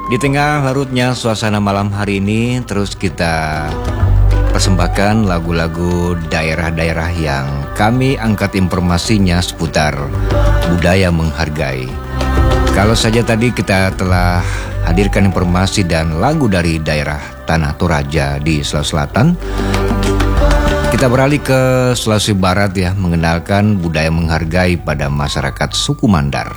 Di tengah larutnya suasana malam hari ini, terus kita persembahkan lagu-lagu daerah-daerah yang kami angkat informasinya seputar budaya menghargai. Kalau saja tadi kita telah hadirkan informasi dan lagu dari daerah Tanah Toraja di Sulawesi Selatan, kita beralih ke Sulawesi Barat ya, mengenalkan budaya menghargai pada masyarakat suku Mandar.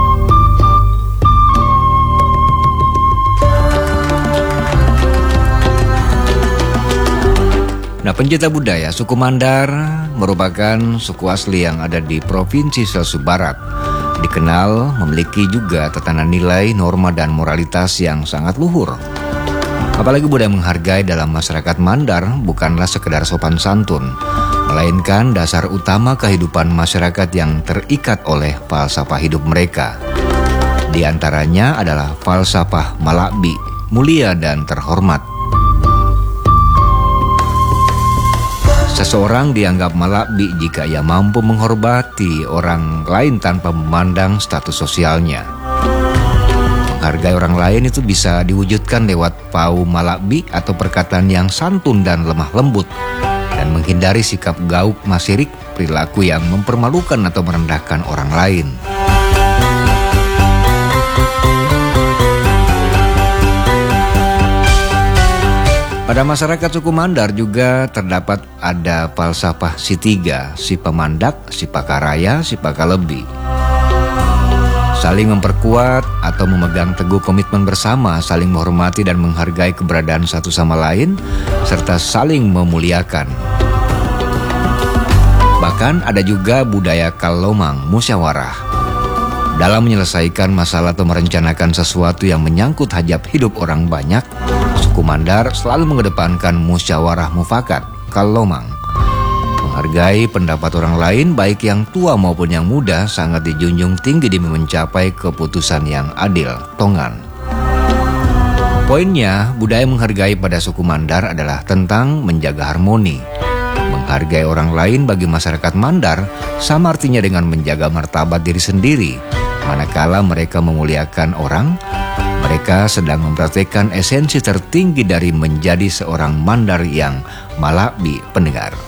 Nah, pencinta budaya, suku Mandar merupakan suku asli yang ada di Provinsi Sulawesi Barat. Dikenal memiliki juga tatanan nilai, norma, dan moralitas yang sangat luhur. Apalagi budaya menghargai dalam masyarakat Mandar bukanlah sekedar sopan santun, melainkan dasar utama kehidupan masyarakat yang terikat oleh falsafah hidup mereka. Di antaranya adalah falsafah Malakbi, mulia dan terhormat. Seseorang dianggap malakbi jika ia mampu menghormati orang lain tanpa memandang status sosialnya. Menghargai orang lain itu bisa diwujudkan lewat pau malakbi atau perkataan yang santun dan lemah lembut, dan menghindari sikap gauk masirik, perilaku yang mempermalukan atau merendahkan orang lain. Pada masyarakat suku Mandar juga terdapat ada falsafah si tiga, si pemandak, si pakaraya, si pakalebi. Saling memperkuat atau memegang teguh komitmen bersama, saling menghormati dan menghargai keberadaan satu sama lain, serta saling memuliakan. Bahkan ada juga budaya kalomang, musyawarah. Dalam menyelesaikan masalah atau merencanakan sesuatu yang menyangkut hajat hidup orang banyak, suku Mandar selalu mengedepankan musyawarah mufakat, kalomang. Menghargai pendapat orang lain, baik yang tua maupun yang muda, sangat dijunjung tinggi demi mencapai keputusan yang adil, tongan. Poinnya, budaya menghargai pada suku Mandar adalah tentang menjaga harmoni. Menghargai orang lain bagi masyarakat Mandar sama artinya dengan menjaga martabat diri sendiri. Manakala mereka memuliakan orang, mereka sedang mempraktikkan esensi tertinggi dari menjadi seorang Mandar yang malakbi pendengar.